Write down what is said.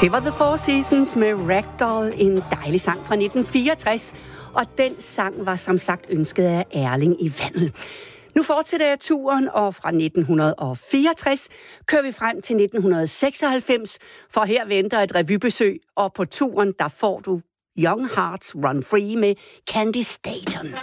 Det var The Four Seasons med Ragdoll, en dejlig sang fra 1964. Og den sang var som sagt ønsket af Erling i Vandel. Nu fortsætter jeg turen, og fra 1964 kører vi frem til 1996, for her venter et revybesøg, og på turen der får du Young Hearts Run Free med Candy Staton.